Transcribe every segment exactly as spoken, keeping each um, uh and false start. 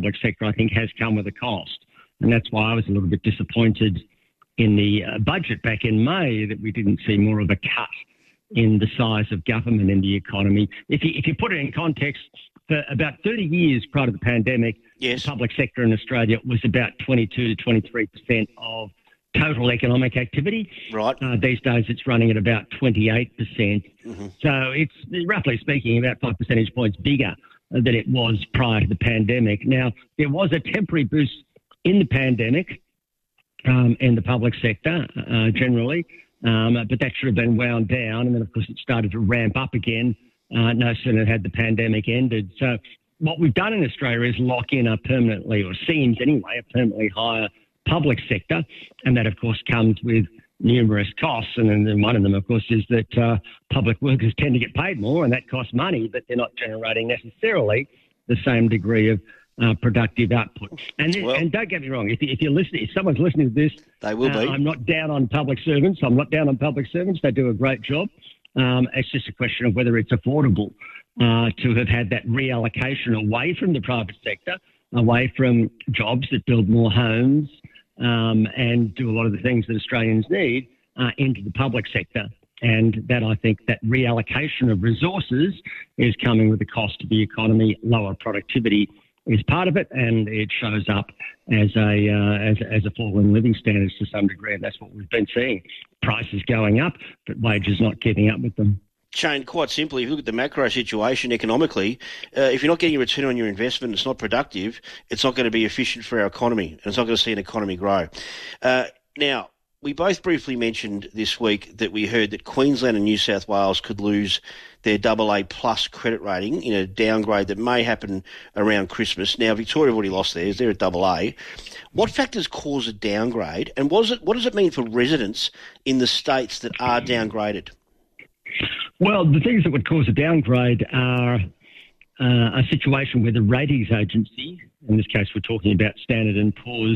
public sector, I think, has come with a cost. And that's why I was a little bit disappointed in the uh, budget back in May that we didn't see more of a cut in the size of government in the economy. If you, if you put it in context, for about thirty years prior to the pandemic, yes. the public sector in Australia was about twenty-two to twenty-three percent of total economic activity. Right. Uh, these days it's running at about twenty-eight percent. Mm-hmm. So it's, roughly speaking, about five percentage points bigger than it was prior to the pandemic. Now, there was a temporary boost in the pandemic um, in the public sector uh, generally, um, but that should have been wound down. And then, of course, it started to ramp up again uh, no sooner had the pandemic ended. So what we've done in Australia is lock in a permanently, or seems anyway, a permanently higher public sector. And that, of course, comes with numerous costs. And then one of them, of course, is that uh, public workers tend to get paid more, and that costs money, but they're not generating necessarily the same degree of uh, productive output. And, this, well, and don't get me wrong, if, if you're listening, if someone's listening to this, they will uh, be. I'm not down on public servants. I'm not down on public servants. They do a great job. Um, it's just a question of whether it's affordable uh, to have had that reallocation away from the private sector, away from jobs that build more homes um, and do a lot of the things that Australians need uh, into the public sector. And that, I think, that reallocation of resources is coming with the cost of the economy. Lower productivity is part of it, and it shows up as a uh, as, as a fall in living standards to some degree, and that's what we've been seeing. Prices going up, but wages not keeping up with them. Shane, quite simply, if you look at the macro situation economically, uh, if you're not getting a return on your investment, it's not productive, it's not going to be efficient for our economy, and it's not going to see an economy grow. Uh, now, we both briefly mentioned this week that we heard that Queensland and New South Wales could lose their double A plus credit rating in a downgrade that may happen around Christmas. Now, Victoria have already lost theirs. They're at double A. What factors cause a downgrade, and what does it, what does it mean for residents in the states that are downgraded? Well, the things that would cause a downgrade are uh, a situation where the ratings agency, in this case we're talking about Standard and Poor's,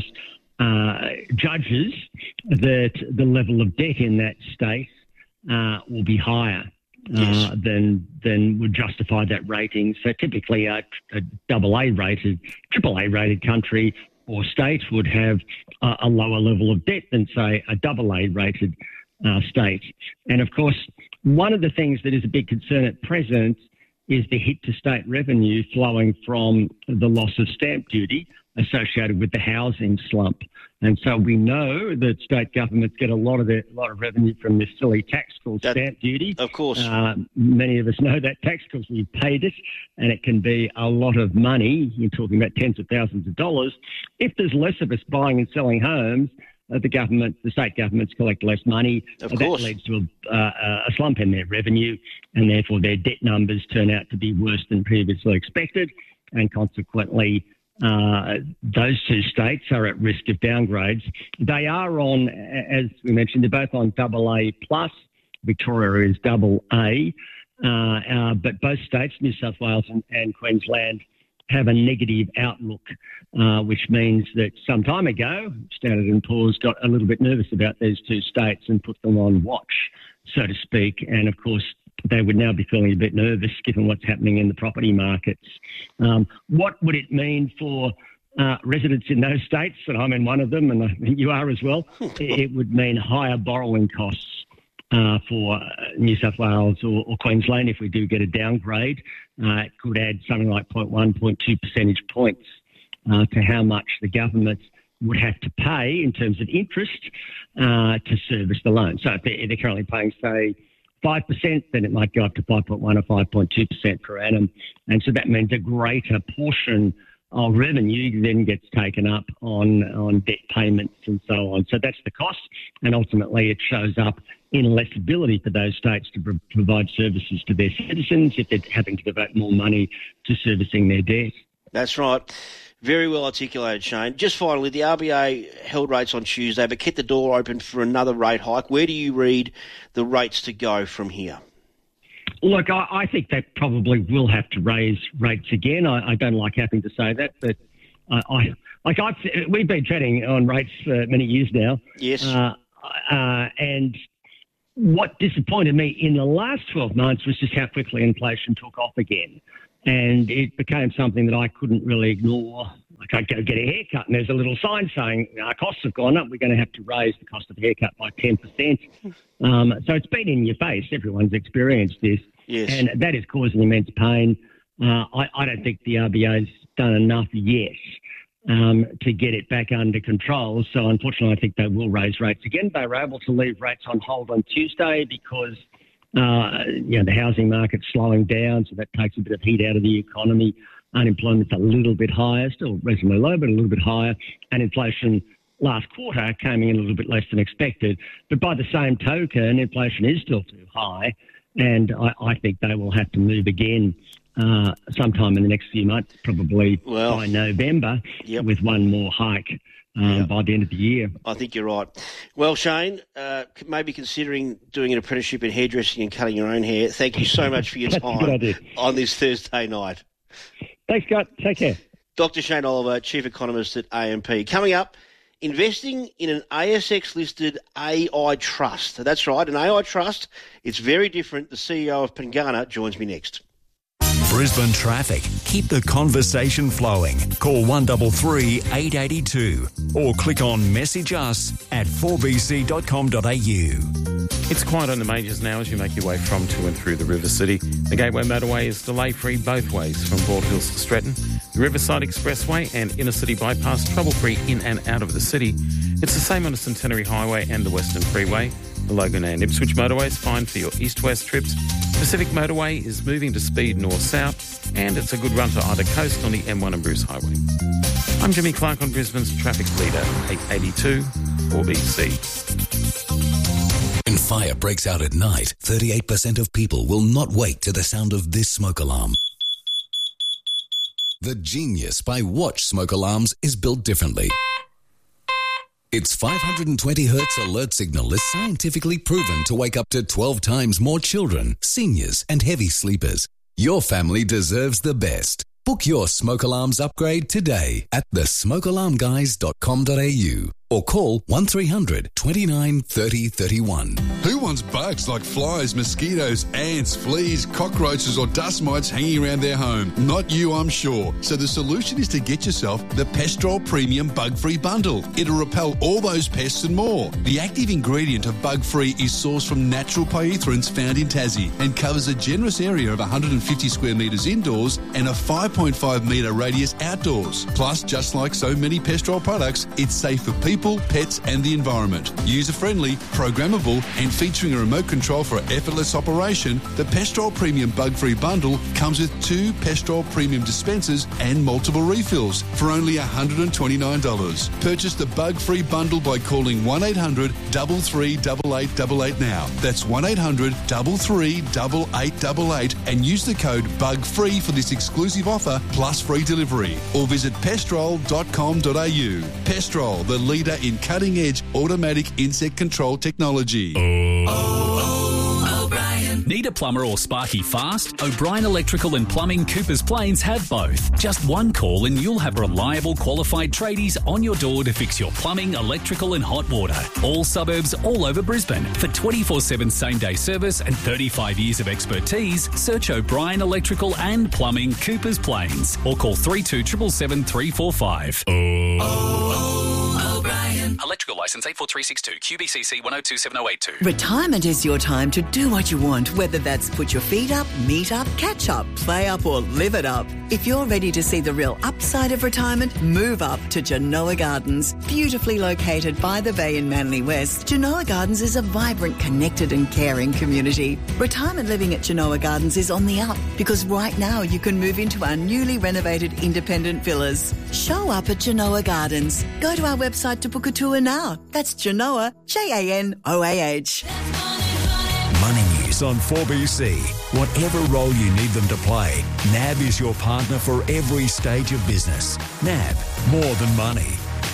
uh, judges that the level of debt in that state uh, will be higher uh, yes. than than would justify that rating. So typically a, a double A rated, triple A rated country or state would have a, a lower level of debt than, say, a double A rated uh, state. And of course, one of the things that is a big concern at present is the hit to state revenue flowing from the loss of stamp duty associated with the housing slump. And so we know that state governments get a lot of their, a lot of revenue from this silly tax called that, stamp duty. Of course. Uh, many of us know that tax because we've paid it, and it can be a lot of money. You're talking about tens of thousands of dollars. If there's less of us buying and selling homes, Uh, the government, the state governments collect less money. Of uh, course. That leads to a, uh, a slump in their revenue, and therefore their debt numbers turn out to be worse than previously expected, and consequently uh, those two states are at risk of downgrades. They are on, as we mentioned, they're both on double A plus. Victoria is double A, uh, uh, but both states, New South Wales and, and Queensland, have a negative outlook, uh, which means that some time ago, Standard and Poor's got a little bit nervous about these two states and put them on watch, so to speak. And of course, they would now be feeling a bit nervous given what's happening in the property markets. Um, what would it mean for uh, residents in those states? And I'm in one of them, and I think you are as well. It would mean higher borrowing costs Uh, for uh, New South Wales or, or Queensland if we do get a downgrade. Uh, it could add something like zero point one, zero point two percentage points uh, to how much the government would have to pay in terms of interest uh, to service the loan. So if they're, they're currently paying, say, five percent, then it might go up to five point one or five point two percent per annum. And so that means a greater portion of revenue then gets taken up on, on debt payments and so on. So that's the cost, and ultimately it shows up in less ability for those states to pro- provide services to their citizens if they're having to devote more money to servicing their debt. That's right. Very well articulated, Shane. Just finally, the R B A held rates on Tuesday, but kept the door open for another rate hike. Where do you read the rates to go from here? Look, I, I think they probably will have to raise rates again. I, I don't like having to say that, but I, I like I've, we've been chatting on rates for many years now. Yes. Uh, uh, and what disappointed me in the last twelve months was just how quickly inflation took off again. And it became something that I couldn't really ignore I can't go get a haircut, and there's a little sign saying our costs have gone up. We're going to have to raise the cost of a haircut by ten percent. Um, so it's been in your face. Everyone's experienced this. Yes. And that is causing immense pain. Uh, I, I don't think the R B A's done enough yet um, to get it back under control. So unfortunately, I think they will raise rates again. They were able to leave rates on hold on Tuesday because uh, you know, the housing market's slowing down, so that takes a bit of heat out of the economy. Unemployment's a little bit higher, still reasonably low, but a little bit higher. And inflation last quarter came in a little bit less than expected. But by the same token, inflation is still too high. And I, I think they will have to move again uh, sometime in the next few months, probably well, by November, yep. with one more hike um, yep. by the end of the year. I think you're right. Well, Shane, uh, maybe considering doing an apprenticeship in hairdressing and cutting your own hair. Thank you so much for your time on this Thursday night. Thanks, Scott. Take care. Doctor Shane Oliver, Chief Economist at A M P. Coming up, investing in an A S X-listed A I trust. That's right, an A I trust. It's very different. The C E O of Pengana joins me next. Brisbane traffic. Keep the conversation flowing. Call one three three, eight eight two or click on message us at four b c dot com dot a u. It's quiet on the majors now as you make your way from to and through the River City. The Gateway Motorway is delay-free both ways from Bald Hills to Stretton. The Riverside Expressway and Inner City Bypass trouble-free in and out of the city. It's the same on the Centenary Highway and the Western Freeway. The Logan and Ipswich Motorway is fine for your east-west trips. Pacific Motorway is moving to speed north-south, and it's a good run to either coast on the M one and Bruce Highway. I'm Jimmy Clark on Brisbane's traffic leader, eight eighty-two four B C. When fire breaks out at night, thirty-eight percent of people will not wake to the sound of this smoke alarm. The genius by Watch Smoke Alarms is built differently. Its five hundred twenty hertz alert signal is scientifically proven to wake up to twelve times more children, seniors, and heavy sleepers. Your family deserves the best. Book your smoke alarms upgrade today at the smoke alarm guys dot com dot a u or call one three hundred, twenty-nine, thirty, thirty-one. Who wants bugs like flies, mosquitoes, ants, fleas, cockroaches or dust mites hanging around their home? Not you, I'm sure. So the solution is to get yourself the Pestrol Premium Bug-Free Bundle. It'll repel all those pests and more. The active ingredient of Bug-Free is sourced from natural pyrethrins found in Tassie and covers a generous area of one hundred fifty square metres indoors and a five point five metre radius outdoors. Plus, just like so many Pestrol products, it's safe for people, pets and the environment. User-friendly, programmable and featuring a remote control for effortless operation, the Pestrol Premium Bug-Free Bundle comes with two Pestrol Premium dispensers and multiple refills for only one hundred twenty-nine dollars. Purchase the Bug-Free Bundle by calling one eight hundred, three three eight, eight eight eight now. That's one eight hundred, three three eight, eight eight eight and use the code BUGFREE for this exclusive offer plus free delivery. Or visit pestrol dot com dot a u. Pestrol, the leader in cutting-edge automatic insect control technology. Oh, oh, O'Brien. Need a plumber or sparky fast? O'Brien Electrical and Plumbing Coopers Plains have both. Just one call and you'll have reliable, qualified tradies on your door to fix your plumbing, electrical and hot water. All suburbs, all over Brisbane. For twenty-four seven same-day service and thirty-five years of expertise, search O'Brien Electrical and Plumbing Coopers Plains or call three two seven seven, three four five. Oh, oh, O'Brien. Electrical licence eight four three six two, Q B C C one oh two seven oh eight two. Retirement is your time to do what you want, whether that's put your feet up, meet up, catch up, play up or live it up. If you're ready to see the real upside of retirement, move up to Genoa Gardens. Beautifully located by the bay in Manly West, Genoa Gardens is a vibrant, connected and caring community. Retirement living at Genoa Gardens is on the up because right now you can move into our newly renovated independent villas. Show up at Genoa Gardens. Go to our website to book a tour now. That's Genoa, J A N O A H. Money News on four B C. Whatever role you need them to play, N A B is your partner for every stage of business. N A B, more than money.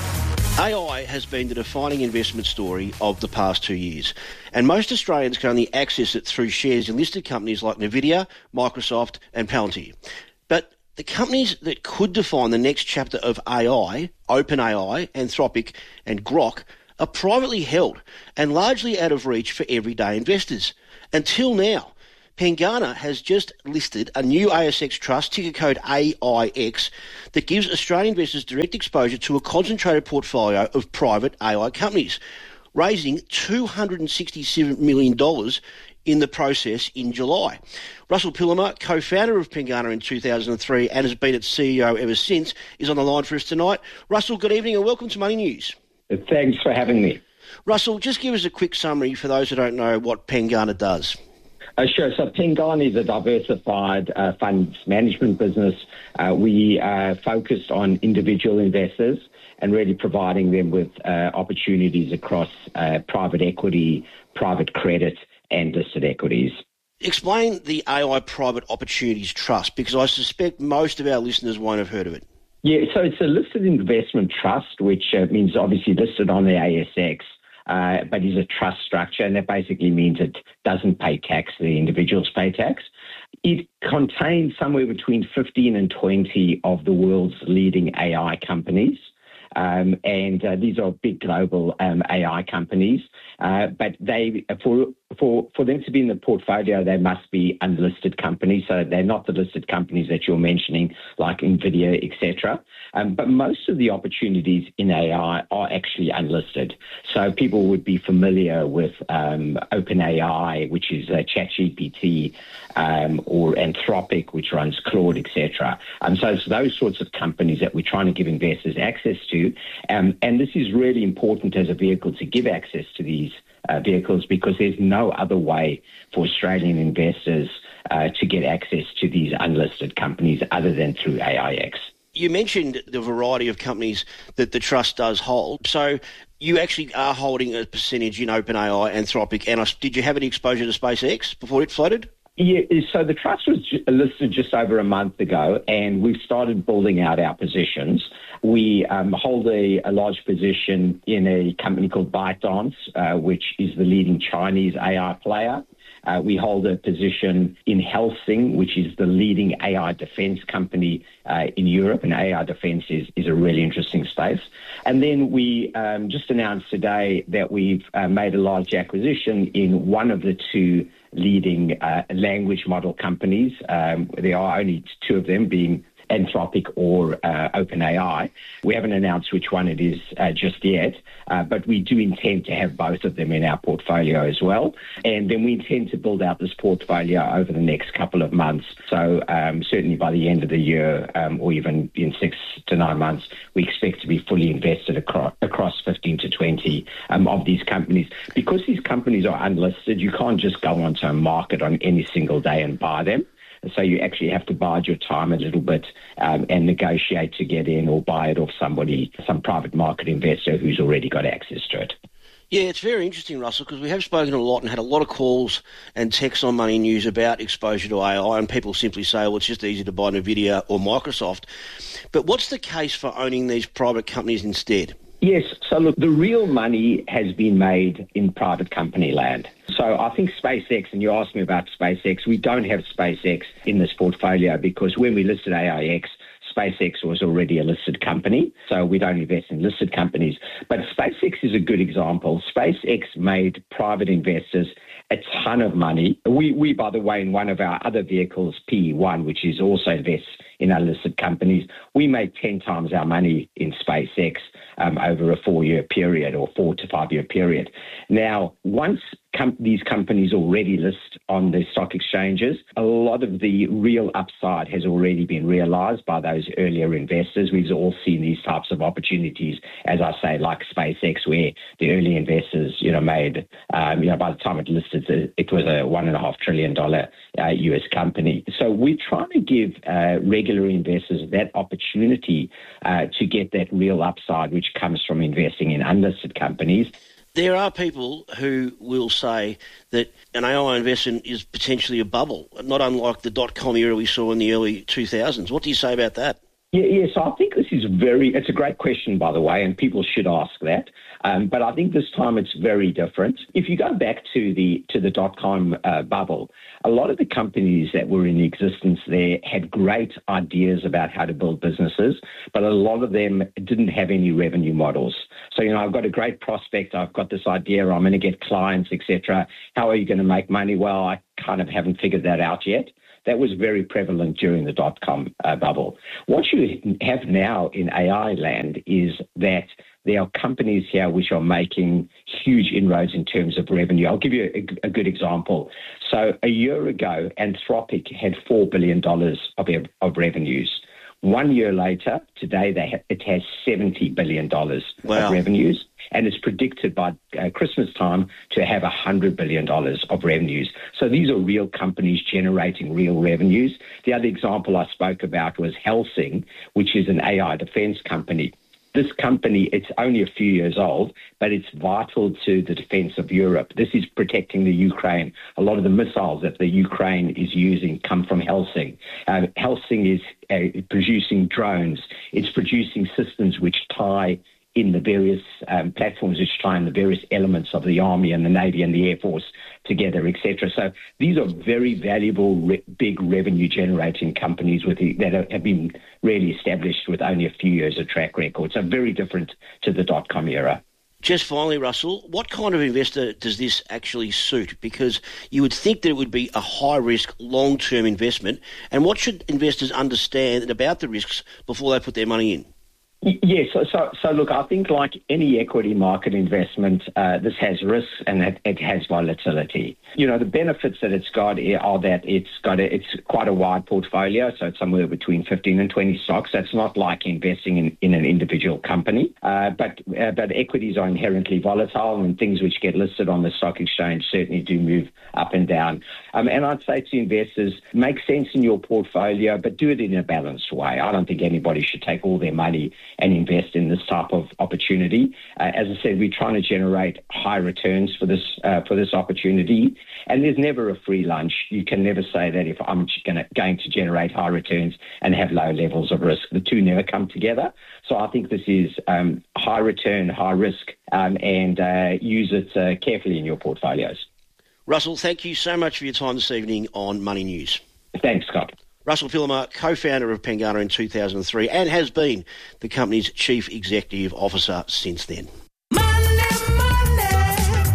A I has been the defining investment story of the past two years, and most Australians can only access it through shares in listed companies like Nvidia, Microsoft and Palantir. But the companies that could define the next chapter of A I, OpenAI, Anthropic and Grok, are privately held and largely out of reach for everyday investors. Until now. Pengana has just listed a new A S X trust, ticker code A I X, that gives Australian investors direct exposure to a concentrated portfolio of private A I companies, raising two hundred sixty-seven million dollars in the process in July. Russell Pillemer, co-founder of Pengana in two thousand three and has been its C E O ever since, is on the line for us tonight. Russell, good evening and welcome to Money News. Thanks for having me. Russell, just give us a quick summary for those who don't know what Pengana does. Uh, sure. So Pengana is a diversified uh, funds management business. Uh, we uh, focused on individual investors and really providing them with uh, opportunities across uh, private equity, private credit, and listed equities. Explain the A I Private Opportunities Trust, because I suspect most of our listeners won't have heard of it. Yeah, so it's a listed investment trust, which uh, means obviously listed on the A S X. Uh, but is a trust structure, and that basically means it doesn't pay tax. The individuals pay tax. It contains somewhere between fifteen and twenty of the world's leading A I companies. Um, and uh, these are big global um, A I companies, uh, but they for for for them to be in the portfolio, they must be unlisted companies. So they're not the listed companies that you're mentioning, like Nvidia, et cetera. Um, but most of the opportunities in A I are actually unlisted. So people would be familiar with um, OpenAI, which is uh, ChatGPT, um, or Anthropic, which runs Claude, et cetera. And so it's those sorts of companies that we're trying to give investors access to. Um, and this is really important as a vehicle to give access to these uh, vehicles, because there's no other way for Australian investors uh, to get access to these unlisted companies other than through A I X. You mentioned the variety of companies that the trust does hold. So you actually are holding a percentage in OpenAI, Anthropic, and I, did you have any exposure to SpaceX before it floated? Yeah, so the trust was listed just over a month ago, and we've started building out our positions. We um, hold a, a large position in a company called ByteDance, uh, which is the leading Chinese A I player. Uh, we hold a position in Helsing, which is the leading A I defense company uh, in Europe, and A I defense is, is a really interesting space. And then we um, just announced today that we've uh, made a large acquisition in one of the two leading uh, language model companies. Um, there are only two of them, being Anthropic or uh, OpenAI. We haven't announced which one it is uh, just yet, uh, but we do intend to have both of them in our portfolio as well. And then we intend to build out this portfolio over the next couple of months. So um, certainly by the end of the year, um, or even in six to nine months, we expect to be fully invested across, across fifteen to twenty um, of these companies. Because these companies are unlisted, you can't just go onto a market on any single day and buy them. So you actually have to bide your time a little bit um, and negotiate to get in, or buy it off somebody, some private market investor who's already got access to it. Yeah, it's very interesting, Russell, because we have spoken a lot and had a lot of calls and texts on Money News about exposure to A I, and people simply say, well, it's just easy to buy NVIDIA or Microsoft. But what's the case for owning these private companies instead? Yes. So, look, the real money has been made in private company land. So I think SpaceX, and you asked me about SpaceX, we don't have SpaceX in this portfolio because when we listed A I X, SpaceX was already a listed company, so we don't invest in listed companies. But SpaceX is a good example. SpaceX made private investors a ton of money. We, we, by the way, in one of our other vehicles, P E one, which is also invests in unlisted companies, we made ten times our money in SpaceX um, over a four-year period or four to five-year period. Now, once com- these companies already list on the stock exchanges, a lot of the real upside has already been realized by those earlier investors. We've all seen these types of opportunities, as I say, like SpaceX, where the early investors, you know, made, um, you know, by the time it listed, it was a one and a half trillion dollar uh, U S company. So we're trying to give uh, regular investors that opportunity uh, to get that real upside, which comes from investing in unlisted companies. There are people who will say that an A I investment is potentially a bubble, not unlike the dot-com era we saw in the early two thousands. What do you say about that? Yeah, yeah, so I think this is very, it's a great question, by the way, and people should ask that. Um, but I think this time it's very different. If you go back to the to the dot-com uh, bubble, a lot of the companies that were in existence there had great ideas about how to build businesses, but a lot of them didn't have any revenue models. So, you know, I've got a great prospect, I've got this idea, I'm going to get clients, et cetera. How are you going to make money? Well, I kind of haven't figured that out yet. That was very prevalent during the dot-com uh, bubble. What you have now in A I land is that there are companies here which are making huge inroads in terms of revenue. I'll give you a, a good example. So a year ago, Anthropic had four billion dollars of, of revenues. One year later, today, they ha- it has seventy billion dollars wow. of revenues, and it's predicted by uh, Christmas time to have one hundred billion dollars of revenues. So these are real companies generating real revenues. The other example I spoke about was Helsing, which is an A I defense company. This company, it's only a few years old, but it's vital to the defense of Europe. This is protecting the Ukraine. A lot of the missiles that the Ukraine is using come from Helsing. Uh, Helsing is uh, producing drones. It's producing systems which tie in the various um, platforms which tie in the various elements of the Army and the Navy and the Air Force together, et cetera. So these are very valuable, re- big revenue-generating companies with the, that have been really established with only a few years of track record. So very different to the dot-com era. Just finally, Russell, what kind of investor does this actually suit? Because you would think that it would be a high-risk, long-term investment. And what should investors understand about the risks before they put their money in? Yes, so, so, so look, I think like any equity market investment, uh, this has risks and it, it has volatility. You know, the benefits that it's got are that it's got a, it's quite a wide portfolio, so it's somewhere between fifteen and twenty stocks. That's not like investing in, in an individual company, uh, but uh, but equities are inherently volatile, and things which get listed on the stock exchange certainly do move up and down. Um, and I'd say to investors, make sense in your portfolio, but do it in a balanced way. I don't think anybody should take all their money and invest in this type of opportunity. Uh, as I said, we're trying to generate high returns for this uh, for this opportunity, and there's never a free lunch. You can never say that if I'm gonna, going to generate high returns and have low levels of risk. The two never come together. So I think this is um, high return, high risk, um, and uh, use it uh, carefully in your portfolios. Russell, thank you so much for your time this evening on Money News. Thanks, Scott. Russell Phillimar, co-founder of Pengana in two thousand three and has been the company's chief executive officer since then. Money, money.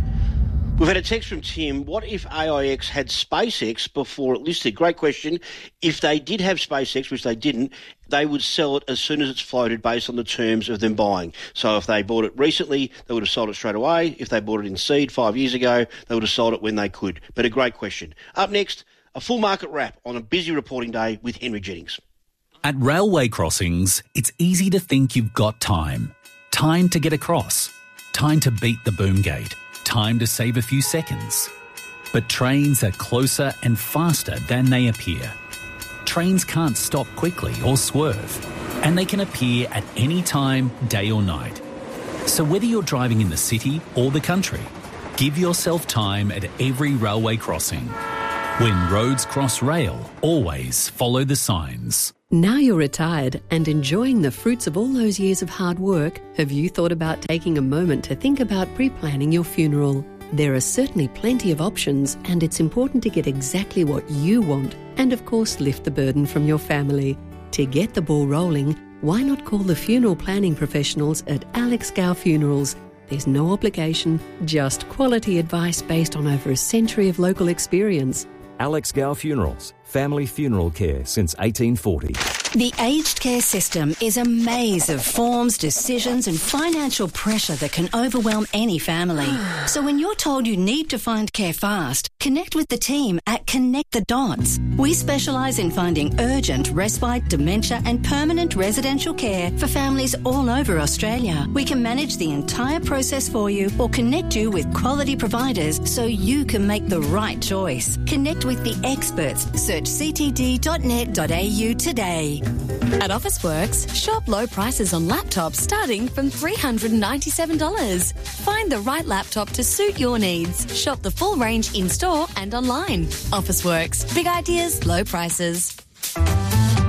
We've had a text from Tim. What if A I X had SpaceX before it listed? Great question. If they did have SpaceX, which they didn't, they would sell it as soon as it's floated based on the terms of them buying. So if they bought it recently, they would have sold it straight away. If they bought it in seed five years ago, they would have sold it when they could. But a great question. Up next, a full market wrap on a busy reporting day with Henry Jennings. At railway crossings, it's easy to think you've got time. Time to get across. Time to beat the boom gate. Time to save a few seconds. But trains are closer and faster than they appear. Trains can't stop quickly or swerve, and they can appear at any time, day or night. So whether you're driving in the city or the country, give yourself time at every railway crossing. When roads cross rail, always follow the signs. Now you're retired and enjoying the fruits of all those years of hard work, have you thought about taking a moment to think about pre-planning your funeral? There are certainly plenty of options, and it's important to get exactly what you want and, of course, lift the burden from your family. To get the ball rolling, why not call the funeral planning professionals at Alex Gow Funerals? There's no obligation, just quality advice based on over a century of local experience. Alex Gow Funerals, family funeral care since eighteen forty. The aged care system is a maze of forms, decisions and financial pressure that can overwhelm any family. So when you're told you need to find care fast, connect with the team at Connect the Dots. We specialise in finding urgent, respite, dementia and permanent residential care for families all over Australia. We can manage the entire process for you or connect you with quality providers so you can make the right choice. Connect with the experts. Search c t d dot net dot a u today. At Officeworks, shop low prices on laptops starting from three hundred ninety-seven dollars. Find the right laptop to suit your needs. Shop the full range in-store and online. Officeworks. Big ideas, low prices.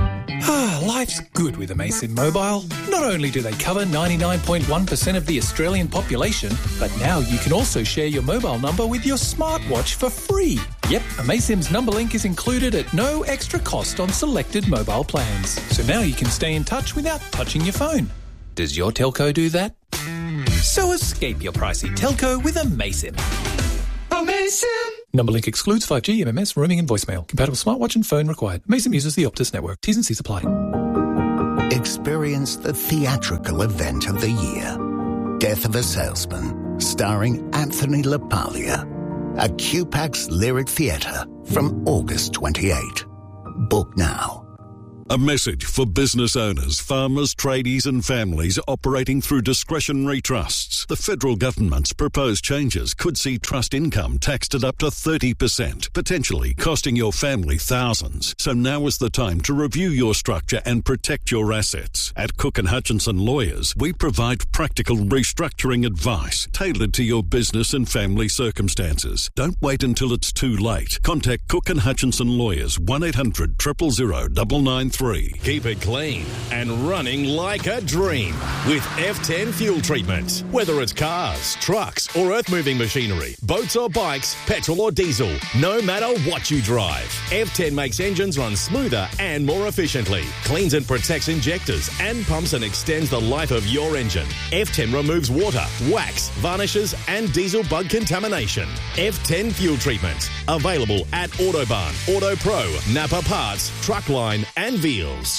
Ah, life's good with Amaysim Mobile. Not only do they cover ninety-nine point one percent of the Australian population, but now you can also share your mobile number with your smartwatch for free. Yep, Amaysim's number link is included at no extra cost on selected mobile plans. So now you can stay in touch without touching your phone. Does your telco do that? So escape your pricey telco with Amaysim. Amaysim! Number link excludes five G, M M S, roaming and voicemail. Compatible smartwatch and phone required. Amaysim uses the Optus network. T's and C's apply. Experience the theatrical event of the year. Death of a Salesman, starring Anthony LaPaglia. At Q PAX Lyric Theatre from August twenty-eighth. Book now. A message for business owners, farmers, tradies and families operating through discretionary trusts. The federal government's proposed changes could see trust income taxed at up to thirty percent, potentially costing your family thousands. So now is the time to review your structure and protect your assets. At Cook and Hutchinson Lawyers, we provide practical restructuring advice tailored to your business and family circumstances. Don't wait until it's too late. Contact Cook and Hutchinson Lawyers, one eight hundred, zero zero zero, nine nine three. Keep it clean and running like a dream with F ten fuel treatment. Whether it's cars, trucks or earth-moving machinery, boats or bikes, petrol or diesel, no matter what you drive, F ten makes engines run smoother and more efficiently, cleans and protects injectors and pumps and extends the life of your engine. F ten removes water, wax, varnishes and diesel bug contamination. F ten fuel treatment. Available at Autobarn, Auto Pro, Napa Parts, Truckline and Veals.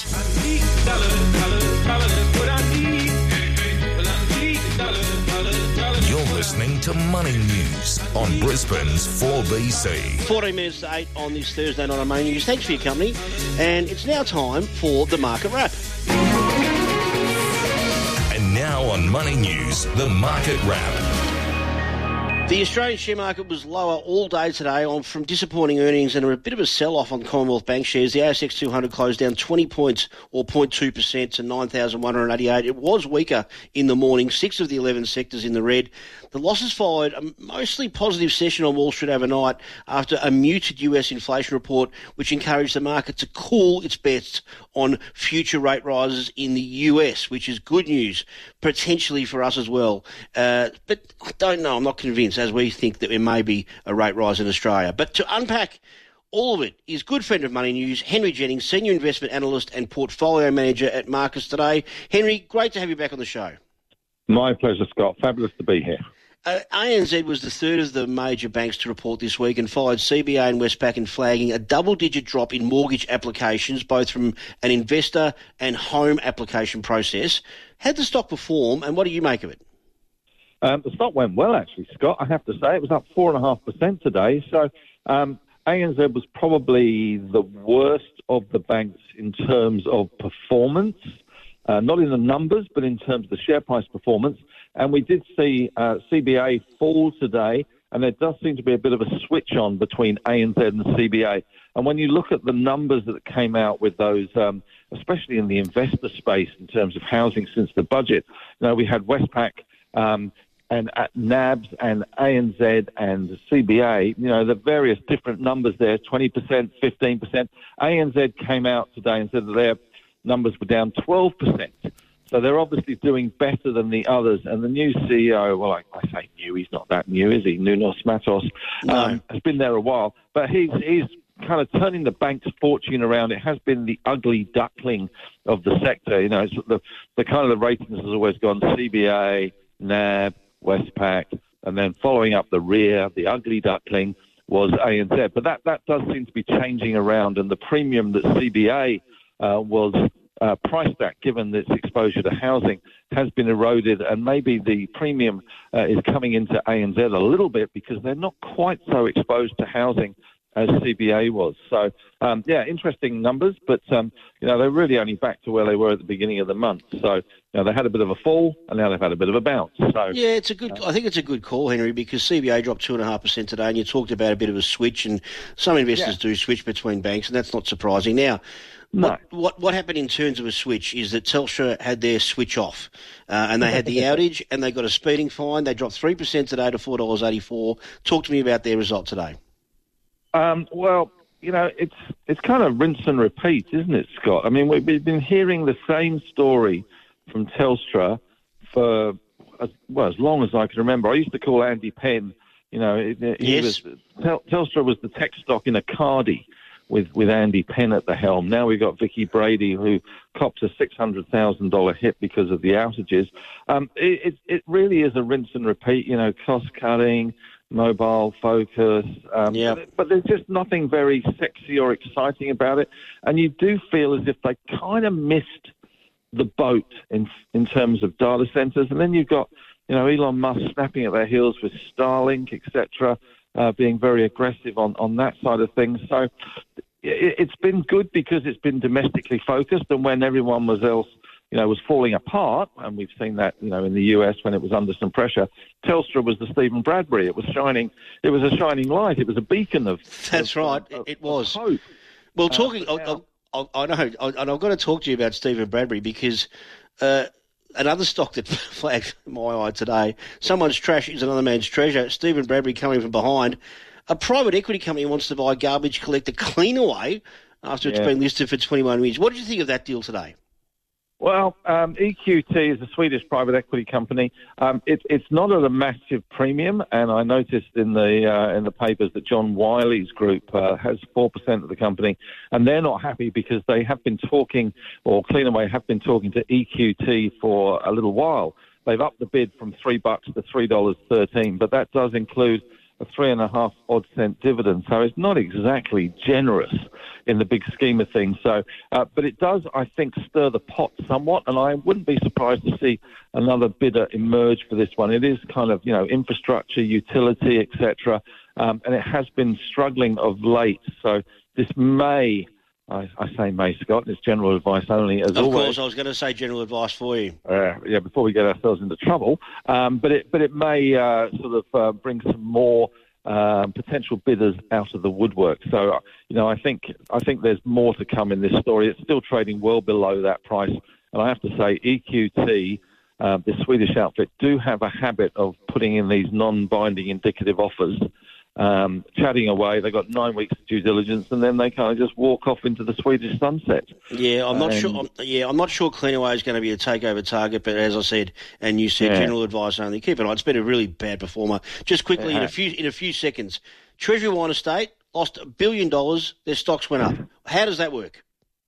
You're listening to Money News on Brisbane's four B C. fourteen minutes to eight on this Thursday night on Money News. Thanks for your company. And it's now time for the Market Wrap. And now on Money News, the Market Wrap. The Australian share market was lower all day today on from disappointing earnings and a bit of a sell-off on Commonwealth Bank shares. The A S X two hundred closed down twenty points or zero point two percent to nine thousand one hundred eighty-eight. It was weaker in the morning, six of the eleven sectors in the red. The losses followed a mostly positive session on Wall Street overnight after a muted U S inflation report, which encouraged the market to cool its bets on future rate rises in the U S, which is good news, potentially for us as well. Uh, but I don't know, I'm not convinced, as we think that there may be a rate rise in Australia. But to unpack all of it is good friend of Money News, Henry Jennings, Senior Investment Analyst and Portfolio Manager at Marcus Today. Henry, great to have you back on the show. My pleasure, Scott. Fabulous to be here. Uh, A N Z was the third of the major banks to report this week and followed C B A and Westpac in flagging a double-digit drop in mortgage applications, both from an investor and home application process. How did the stock perform, and what do you make of it? Um, the stock went well, actually, Scott. I have to say it was up four and a half percent today. So um, A N Z was probably the worst of the banks in terms of performance, uh, not in the numbers, but in terms of the share price performance. And we did see uh, C B A fall today, and there does seem to be a bit of a switch on between A N Z and C B A. And when you look at the numbers that came out with those, um, especially in the investor space in terms of housing since the budget, you know, we had Westpac um, and at N A B S and A N Z and C B A, you know, the various different numbers there, twenty percent, fifteen percent. A N Z came out today and said that their numbers were down twelve percent. So they're obviously doing better than the others. And the new C E O, well, I, I say new, he's not that new, is he? Nunos Matos, no. um, has been there a while. But he's, he's kind of turning the bank's fortune around. It has been the ugly duckling of the sector. You know, it's the, the kind of the ratings has always gone C B A, N A B, Westpac, and then following up the rear, the ugly duckling was A N Z. But that, that does seem to be changing around. And the premium that C B A uh, was... Uh, price that, given its exposure to housing, has been eroded, and maybe the premium uh, is coming into A N Z a little bit because they're not quite so exposed to housing as C B A was. So, um, yeah, interesting numbers, but, um, you know, they're really only back to where they were at the beginning of the month. So, you know, they had a bit of a fall, and now they've had a bit of a bounce. So, yeah, it's a good. Uh, I think it's a good call, Henry, because C B A dropped two and a half percent today, and you talked about a bit of a switch, and some investors yeah. do switch between banks, and that's not surprising. Now, No. What, what what happened in terms of a switch is that Telstra had their switch off, uh, and they had the outage, and they got a speeding fine. They dropped three percent today to four dollars eighty-four. Talk to me about their result today. Um, well, you know, it's it's kind of rinse and repeat, isn't it, Scott? I mean, we've been hearing the same story from Telstra for as well as long as I can remember. I used to call Andy Penn. You know, he yes. was, Tel, Telstra was the tech stock in a Cardi with, with Andy Penn at the helm. Now we've got Vicky Brady, who copped a six hundred thousand dollars hit because of the outages. Um, it, it, it really is a rinse and repeat, you know, cost-cutting, mobile focus. Um, yeah. but, but there's just nothing very sexy or exciting about it. And you do feel as if they kind of missed the boat in in terms of data centers. And then you've got, you know, Elon Musk snapping at their heels with Starlink, et cetera, uh, being very aggressive on, on that side of things. So it, it's been good because it's been domestically focused, and when everyone was else, you know, was falling apart, and we've seen that, you know, in the U S when it was under some pressure, Telstra was the Stephen Bradbury. It was shining. It was a shining light. It was a beacon of. That's of, right. Of, it was. Of hope. Well, Uh, talking. but I, now- I, I know, and I've got to talk to you about Stephen Bradbury because uh, another stock that flagged my eye today. Someone's trash is another man's treasure. Stephen Bradbury coming from behind. A private equity company wants to buy garbage collector Cleanaway after it's Yeah. been listed for twenty-one years. What did you think of that deal today? Well, um, E Q T is a Swedish private equity company. Um, it, it's not at a massive premium, and I noticed in the uh, in the papers that John Wiley's group uh, has four percent of the company, and they're not happy because they have been talking, or Cleanaway have been talking to E Q T for a little while. They've upped the bid from three bucks to three dollars thirteen, but that does include a three and a half odd cent dividend, so it's not exactly generous in the big scheme of things. So, uh, but it does, I think, stir the pot somewhat, and I wouldn't be surprised to see another bidder emerge for this one. It is kind of, you know, infrastructure, utility, et cetera, um, and it has been struggling of late. So this may, I, I say may, Scott, it's general advice only, as Of always. course, I was going to say general advice for you. Uh, yeah, before we get ourselves into trouble. Um, but it but it may uh, sort of uh, bring some more um, potential bidders out of the woodwork. So uh, you know, I think I think there's more to come in this story. It's still trading well below that price, and I have to say, E Q T, uh, the Swedish outfit, do have a habit of putting in these non-binding indicative offers. Um, chatting away, they got nine weeks of due diligence, and then they kind of just walk off into the Swedish sunset. Yeah, I'm not Um, sure. I'm, yeah, I'm not sure Cleanaway is going to be a takeover target, but as I said, and you said, Yeah. general advice only. Keep an eye. It's been a really bad performer. Just quickly, It in a has. few in a few seconds, Treasury Wine Estate lost a billion dollars. Their stocks went up. How does that work?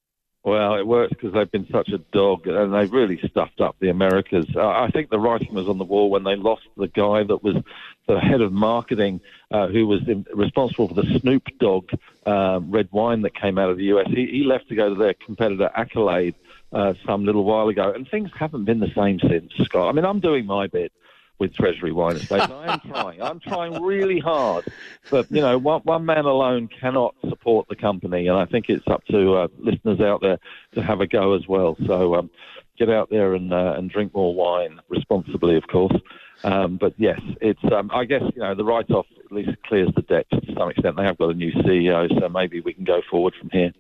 Well, it works because they've been such a dog, and they've really stuffed up the Americas. Uh, I think the writing was on the wall when they lost the guy that was the head of marketing, uh, who was in, responsible for the Snoop Dogg uh, red wine that came out of the U S. He, he left to go to their competitor Accolade uh, some little while ago, and things haven't been the same since, Scott. I mean, I'm doing my bit with Treasury Wine Estate. I am trying. I'm trying really hard. But, you know, one, one man alone cannot support the company, and I think it's up to uh, listeners out there to have a go as well. So um, get out there and uh, and drink more wine responsibly, of course. Um, but, yes, it's. Um, I guess, you know, the write-off at least clears the debt to some extent. They have got a new C E O, so maybe we can go forward from here.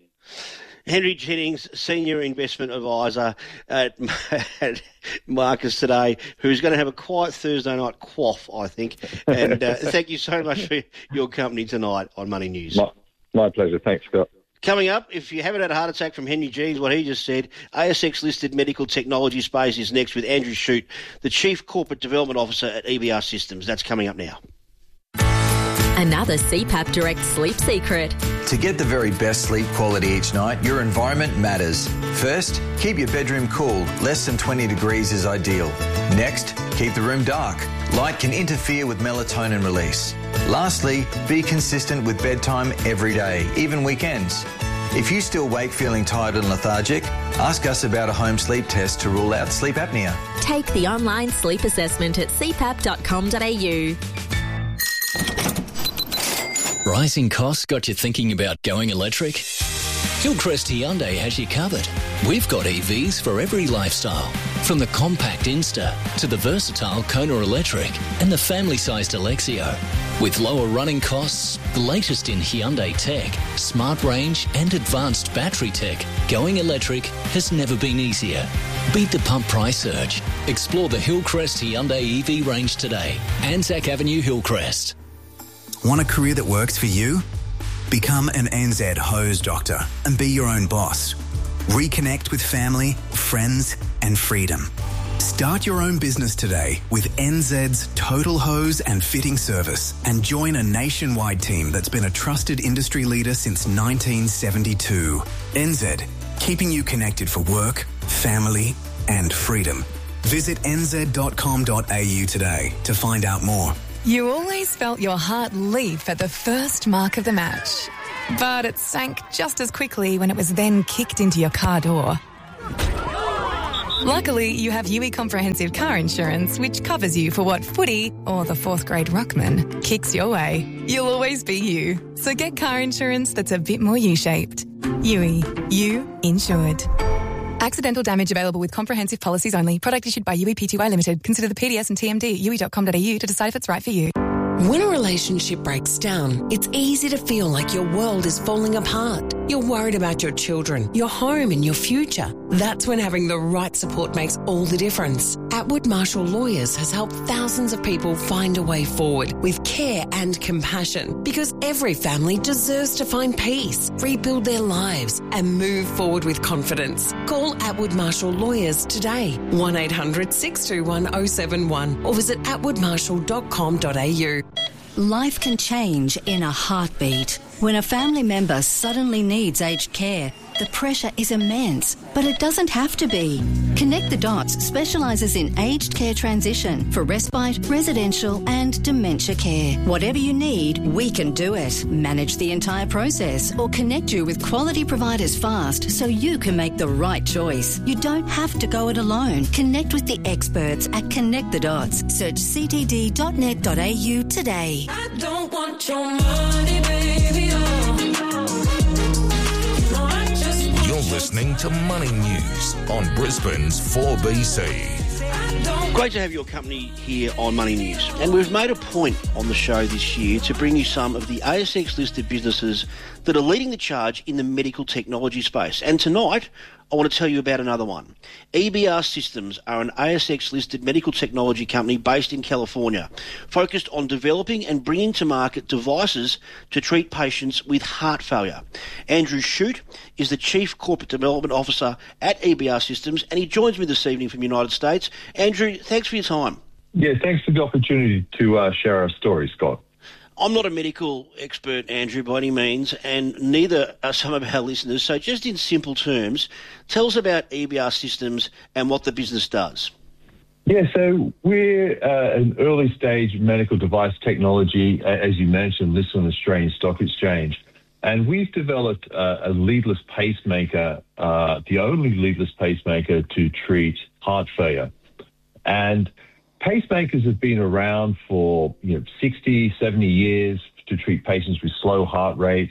Henry Jennings, Senior Investment Advisor at, at Marcus today, who's going to have a quiet Thursday night quaff, I think. And uh, thank you so much for your company tonight on Money News. My, my pleasure. Thanks, Scott. Coming up, if you haven't had a heart attack from Henry Jennings, what he just said, A S X-listed medical technology space is next with Andrew Shute, the Chief Corporate Development Officer at E B R Systems. That's coming up now. Another C PAP Direct sleep secret. To get the very best sleep quality each night, your environment matters. First, keep your bedroom cool. Less than twenty degrees is ideal. Next, keep the room dark. Light can interfere with melatonin release. Lastly, be consistent with bedtime every day, even weekends. If you still wake feeling tired and lethargic, ask us about a home sleep test to rule out sleep apnea. Take the online sleep assessment at c pap dot com dot a u. Rising costs got you thinking about going electric? Hillcrest Hyundai has you covered. We've got E Vs for every lifestyle, from the compact Insta to the versatile Kona Electric and the family-sized Alexio. With lower running costs, the latest in Hyundai tech, smart range and advanced battery tech, going electric has never been easier. Beat the pump price surge. Explore the Hillcrest Hyundai E V range today. Anzac Avenue, Hillcrest. Want a career that works for you? Become an N Z hose doctor and be your own boss. Reconnect with family, friends and freedom. Start your own business today with N Z's Total Hose and Fitting Service and join a nationwide team that's been a trusted industry leader since nineteen seventy-two. N Z, keeping you connected for work, family and freedom. Visit n z dot com dot a u today to find out more. You always felt your heart leap at the first mark of the match, but it sank just as quickly when it was then kicked into your car door. Luckily, you have U E Comprehensive Car Insurance, which covers you for what footy or the fourth grade ruckman kicks your way. You'll always be you. So get car insurance that's a bit more U-shaped. U E. You insured. Accidental damage available with comprehensive policies only. Product issued by U E P T Y Limited. Consider the P D S and T M D at u e dot com dot a u to decide if it's right for you. When a relationship breaks down, it's easy to feel like your world is falling apart. You're worried about your children, your home and your future. That's when having the right support makes all the difference. Atwood Marshall Lawyers has helped thousands of people find a way forward with care and compassion, because every family deserves to find peace, rebuild their lives and move forward with confidence. Call Atwood Marshall Lawyers today, one eight hundred six two one oh seven one, or visit atwood marshall dot com dot a u. Life can change in a heartbeat. When a family member suddenly needs aged care, the pressure is immense, but it doesn't have to be. Connect the Dots specialises in aged care transition for respite, residential and dementia care. Whatever you need, we can do it. Manage the entire process or connect you with quality providers fast so you can make the right choice. You don't have to go it alone. Connect with the experts at Connect the Dots. Search c t d dot net dot a u today. I don't want your money, baby. You're listening to Money News on Brisbane's four B C. Great to have your company here on Money News. And we've made a point on the show this year to bring you some of the A S X-listed businesses that are leading the charge in the medical technology space. And tonight, I want to tell you about another one. E B R Systems are an A S X-listed medical technology company based in California, focused on developing and bringing to market devices to treat patients with heart failure. Andrew Shute is the Chief Corporate Development Officer at E B R Systems, and he joins me this evening from the United States. Andrew, thanks for your time. Yeah, thanks for the opportunity to uh, share our story, Scott. I'm not a medical expert, Andrew, by any means, and neither are some of our listeners. So just in simple terms, tell us about E B R Systems and what the business does. Yeah, so we're uh, an early stage medical device technology, as you mentioned, listed on the Australian Stock Exchange. And we've developed uh, a leadless pacemaker, uh, the only leadless pacemaker to treat heart failure. And pacemakers have been around for you know sixty, seventy years to treat patients with slow heart rate,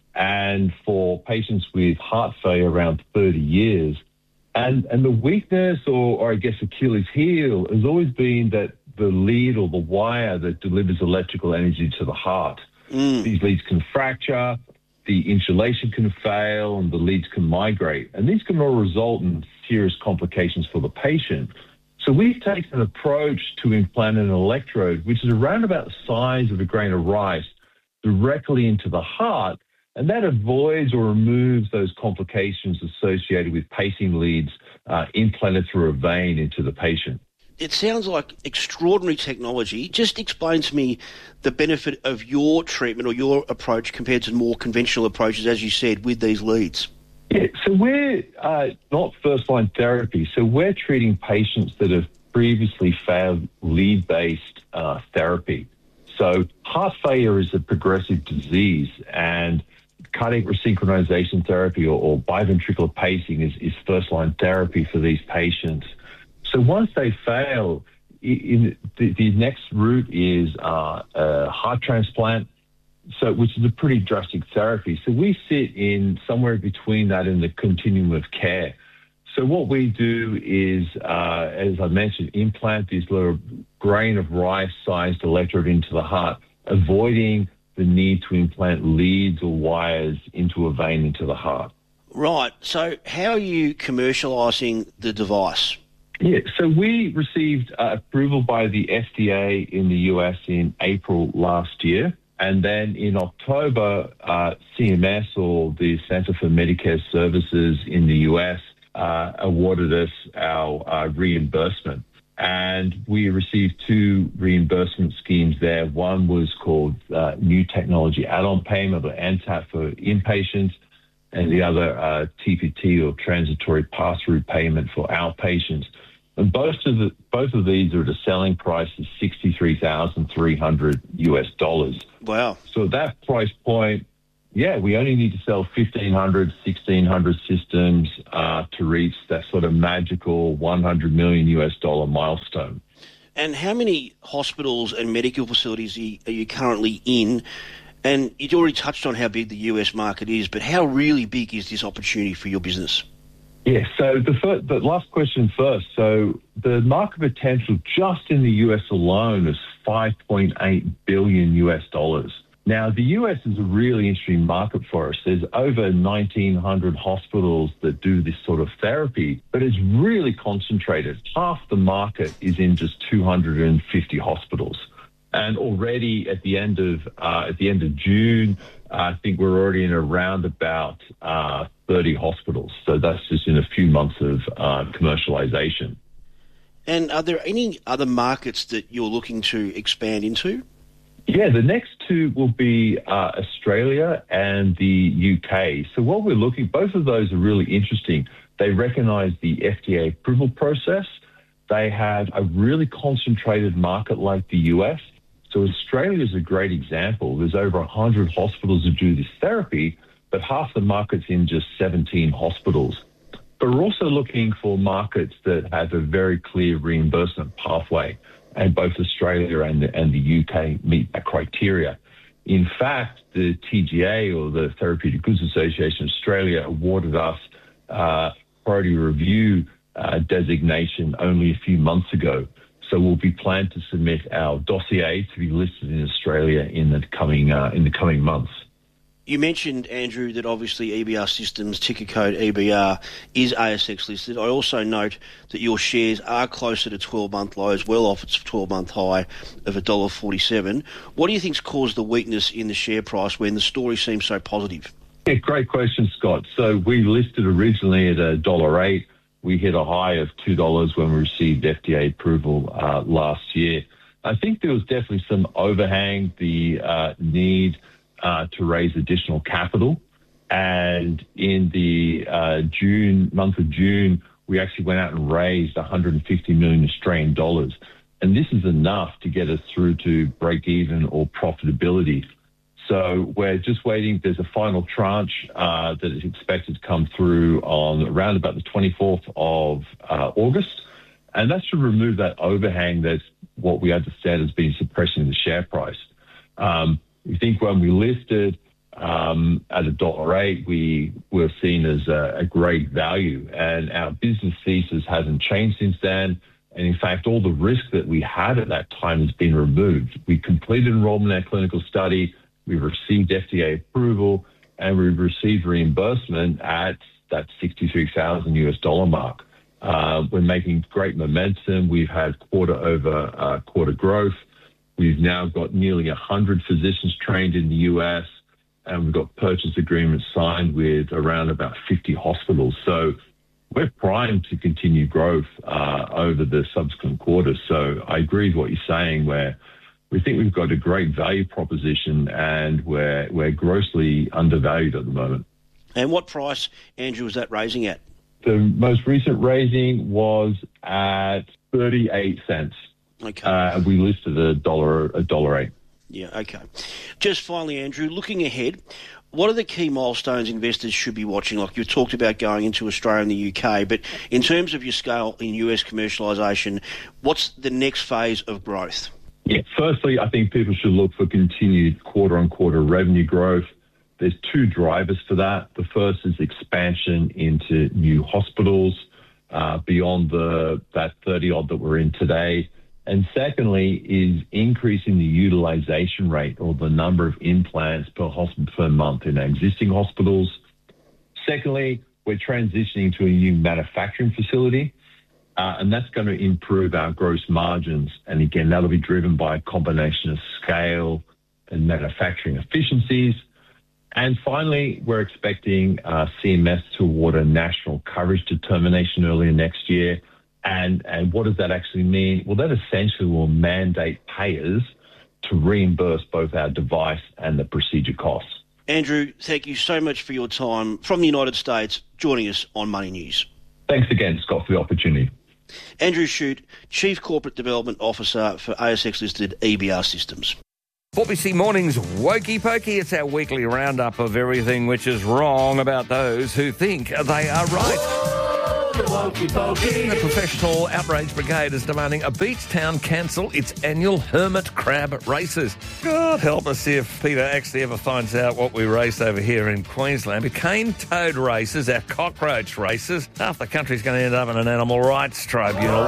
and for patients with heart failure around thirty years. And and the weakness, or, or I guess Achilles heel, has always been that the lead or the wire that delivers electrical energy to the heart. Mm. These leads can fracture, the insulation can fail, and the leads can migrate. And these can all result in serious complications for the patient. So we've taken an approach to implant an electrode, which is around about the size of a grain of rice, directly into the heart, and that avoids or removes those complications associated with pacing leads uh, implanted through a vein into the patient. It sounds like extraordinary technology. Just explain to me the benefit of your treatment or your approach compared to more conventional approaches, as you said, with these leads. Yeah, so we're uh, not first-line therapy. So we're treating patients that have previously failed lead-based uh, therapy. So heart failure is a progressive disease, and cardiac resynchronization therapy or, or biventricular pacing is, is first-line therapy for these patients. So once they fail, in, the, the next route is uh, a heart transplant, so which is a pretty drastic therapy. So we sit in somewhere between that and the continuum of care. So what we do is, uh, as I mentioned, implant this little grain of rice-sized electrode into the heart, avoiding the need to implant leads or wires into a vein into the heart. Right. So how are you commercialising the device? Yeah, so we received uh, approval by the F D A in the U S in April last year. And then in October, uh, C M S, or the Center for Medicare Services in the U S, uh, awarded us our uh, reimbursement. And we received two reimbursement schemes there. One was called uh, New Technology Add-on Payment, or N T A P, for inpatients, and the other uh, T P T, or Transitory Pass-Through Payment, for outpatients. And both of the both of these are at a selling price of sixty-three thousand three hundred U S dollars. Wow! So at that price point, yeah, we only need to sell fifteen hundred, sixteen hundred systems uh, to reach that sort of magical one hundred million U S dollar milestone. And how many hospitals and medical facilities are you, are you currently in? And you'd already touched on how big the U S market is, but how really big is this opportunity for your business? Yeah, so the, first, the last question first. So the market potential just in the U S alone is five point eight billion U S dollars. Now, the U S is a really interesting market for us. There's over nineteen hundred hospitals that do this sort of therapy, but it's really concentrated. Half the market is in just two hundred fifty hospitals. And already at the end of uh, at the end of June, I think we're already in around about uh, thirty hospitals. So that's just in a few months of uh, commercialization. And are there any other markets that you're looking to expand into? Yeah, the next two will be uh, Australia and the U K. So what we're looking, both of those are really interesting. They recognize the F D A approval process. They have a really concentrated market like the U S. So Australia is a great example. There's over one hundred hospitals that do this therapy, but half the market's in just seventeen hospitals. But we're also looking for markets that have a very clear reimbursement pathway, and both Australia and the, and the U K meet that criteria. In fact, the T G A, or the Therapeutic Goods Association Australia, awarded us uh, priority review uh, designation only a few months ago. So we'll be planning to submit our dossier to be listed in Australia in the coming uh, in the coming months. You mentioned, Andrew, that obviously E B R Systems, ticker code E B R, is A S X listed. I also note that your shares are closer to twelve-month lows, well off its twelve-month high of one dollar forty-seven. What do you think's caused the weakness in the share price when the story seems so positive? Yeah, great question, Scott. So we listed originally at one dollar eight. We hit a high of two dollars when we received F D A approval uh, last year. I think there was definitely some overhang, the uh, need uh, to raise additional capital. And in the uh, June month of June, we actually went out and raised one hundred fifty million Australian dollars. And this is enough to get us through to break even or profitability. So we're just waiting. There's a final tranche uh, that is expected to come through on around about the twenty-fourth of uh, August. And that should remove that overhang that's what we understand has been suppressing the share price. Um, we think when we listed um, at a dollar eight, we were seen as a, a great value. And our business thesis hasn't changed since then. And in fact, all the risk that we had at that time has been removed. We completed enrollment in our clinical study. We've received F D A approval, and we've received reimbursement at that sixty-three thousand U S dollar mark. Uh, we're making great momentum. We've had quarter over uh, quarter growth. We've now got nearly one hundred physicians trained in the U S, and we've got purchase agreements signed with around about fifty hospitals. So we're primed to continue growth uh, over the subsequent quarters. So I agree with what you're saying, where we think we've got a great value proposition, and we're, we're grossly undervalued at the moment. And what price, Andrew, was that raising at? The most recent raising was at thirty-eight cents. Okay. Uh, we listed a dollar, a dollar eight. Yeah, okay. Just finally, Andrew, looking ahead, what are the key milestones investors should be watching? Like you talked about going into Australia and the U K, but in terms of your scale in U S commercialisation, what's the next phase of growth? Yeah, firstly, I think people should look for continued quarter-on-quarter revenue growth. There's two drivers for that. The first is expansion into new hospitals uh, beyond the that thirty-odd that we're in today. And secondly is increasing the utilization rate, or the number of implants per hospital per month in our existing hospitals. Secondly, we're transitioning to a new manufacturing facility. Uh, and that's going to improve our gross margins. And again, that'll be driven by a combination of scale, and manufacturing efficiencies. And finally, we're expecting uh, C M S to award a national coverage determination earlier next year. And, and what does that actually mean? Well, that essentially will mandate payers to reimburse both our device and the procedure costs. Andrew, thank you so much for your time from the United States joining us on Money News. Thanks again, Scott, for the opportunity. Andrew Shute, Chief Corporate Development Officer for A S X-listed E B R Systems. four B C Mornings Wokey Pokey. It's our weekly roundup of everything which is wrong about those who think they are right. Oh, the Wokey Pokey. The Professional Outrage Brigade is demanding a beach town cancel its annual hermit crab races. God help us if Peter actually ever finds out what we race over here in Queensland. The cane toad races, our cockroach races. Half the country's going to end up in an animal rights tribunal.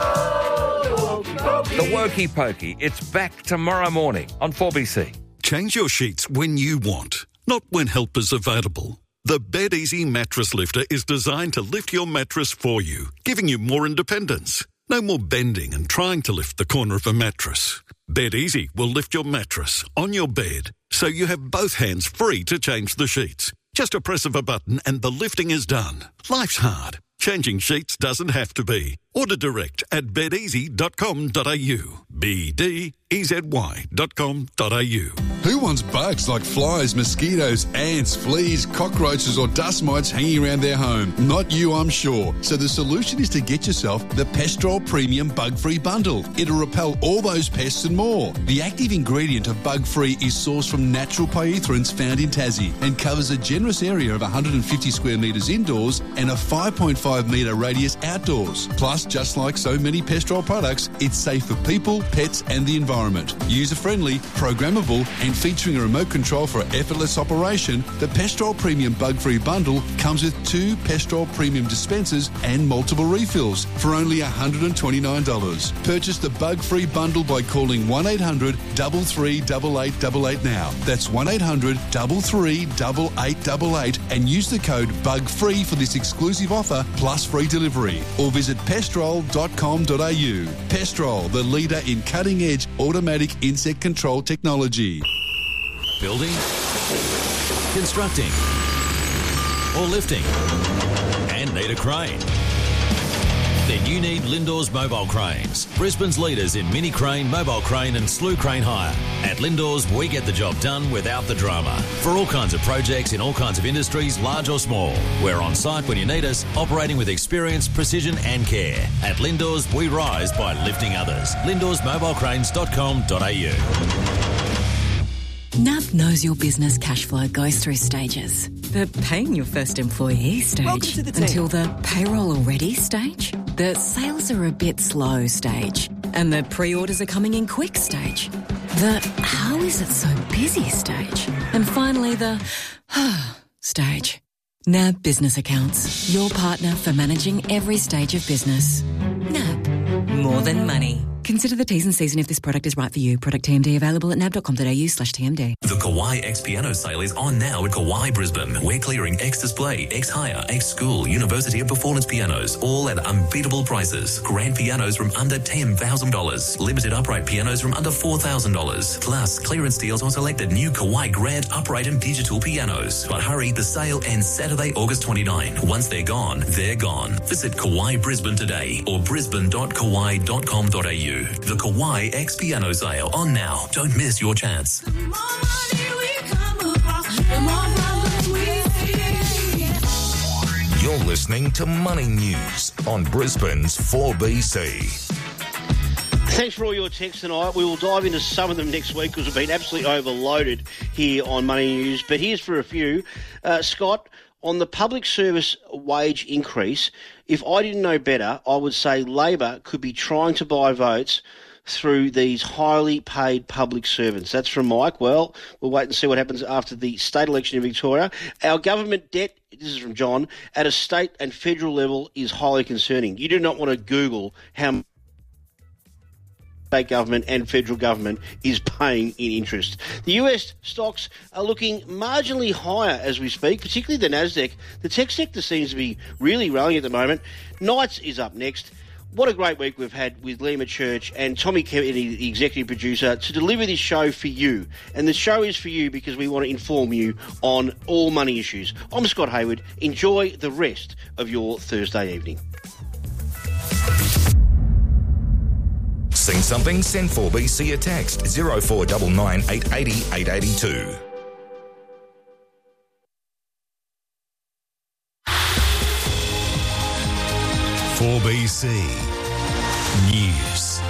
Oh, the Wokey Pokey. It's back tomorrow morning on four B C. Change your sheets when you want, not when help is available. The BedEasy Mattress Lifter is designed to lift your mattress for you, giving you more independence. No more bending and trying to lift the corner of a mattress. BedEasy will lift your mattress on your bed, so you have both hands free to change the sheets. Just a press of a button and the lifting is done. Life's hard. Changing sheets doesn't have to be. Order direct at bed easy dot com dot a u. B D E Z Y dot com dot a u. Who wants bugs like flies, mosquitoes, ants, fleas, cockroaches or dust mites hanging around their home? Not you, I'm sure. So the solution is to get yourself the Pestrol Premium Bug-Free Bundle. It'll repel all those pests and more. The active ingredient of Bug-Free is sourced from natural pyrethroids found in Tassie and covers a generous area of one hundred fifty square metres indoors and a five point five metre radius outdoors. Plus, just like so many Pestrol products, it's safe for people, pets and the environment. User-friendly, programmable and featuring a remote control for effortless operation, the Pestrol Premium Bug-Free Bundle comes with two Pestrol Premium dispensers and multiple refills for only one hundred twenty-nine dollars. Purchase the Bug-Free Bundle by calling one eight hundred, three three eight, eight eight eight now. That's one eight hundred, three three eight, eight eight eight and use the code BUGFREE for this exclusive offer plus free delivery. Or visit pestrol dot com dot a u. Pestrol, the leader in cutting-edge automatic insect control technology. Building, constructing, or lifting, and need a crane? Then you need Lindor's Mobile Cranes, Brisbane's leaders in mini crane, mobile crane and slew crane hire. At Lindor's, we get the job done without the drama. For all kinds of projects in all kinds of industries, large or small. We're on site when you need us, operating with experience, precision and care. At Lindor's, we rise by lifting others. lindors mobile cranes dot com dot a u. N A B knows your business cash flow goes through stages. The paying your first employee stage the until the payroll already stage. The sales are a bit slow stage. And the pre-orders are coming in quick stage. The how is it so busy stage. And finally the stage. N A B Business Accounts, your partner for managing every stage of business. N A B, more than money. Consider the T's and C's and if this product is right for you. Product T M D available at nab dot com dot a u slash T M D. The Kawai X Piano sale is on now at Kawai Brisbane. We're clearing X Display, X Hire, X School, University and Performance pianos, all at unbeatable prices. Grand pianos from under ten thousand dollars. Limited upright pianos from under four thousand dollars. Plus, clearance deals on selected new Kawai Grand upright and digital pianos. But hurry, the sale ends Saturday, August twenty-ninth. Once they're gone, they're gone. Visit Kawai Brisbane today or brisbane dot kawai dot com dot a u. The Kawai X Piano sale on now. Don't miss your chance. You're listening to Money News on Brisbane's four B C. Thanks for all your texts tonight. We will dive into some of them next week because we've been absolutely overloaded here on Money News. But here's for a few. Uh, Scott, on the public service wage increase, if I didn't know better, I would say Labor could be trying to buy votes through these highly paid public servants. That's from Mike. Well, we'll wait and see what happens after the state election in Victoria. Our government debt, this is from John, at a state and federal level is highly concerning. You do not want to Google how much state government and federal government is paying in interest. The U S stocks are looking marginally higher as we speak, particularly the Nasdaq. The tech sector seems to be really rallying at the moment. Knights is up next. what a great week we've had with Lima Church and Tommy Kennedy, the executive producer, to deliver this show for you. And the show is for you because we want to inform you on all money issues. I'm Scott Hayward. Enjoy the rest of your Thursday evening. Seen something? Send four B C a text zero four nine nine eight eight zero eight eight two. four B C News.